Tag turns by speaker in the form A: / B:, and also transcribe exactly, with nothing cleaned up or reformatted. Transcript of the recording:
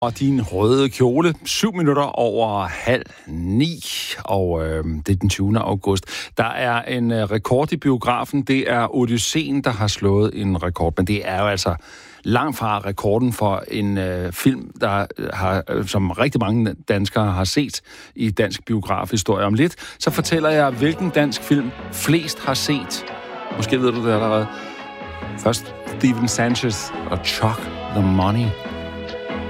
A: Og din røde kjole, syv minutter over halv ni, og øh, det er den tyvende august. Der er en øh, rekord i biografen, det er Odysseen, der har slået en rekord, men det er jo altså langt fra rekorden for en øh, film, der har, øh, som rigtig mange danskere har set i dansk biografhistorie. Om lidt, så fortæller jeg, hvilken dansk film flest har set. Måske ved du det allerede. Først Steven Sanchez og Chuck the Money.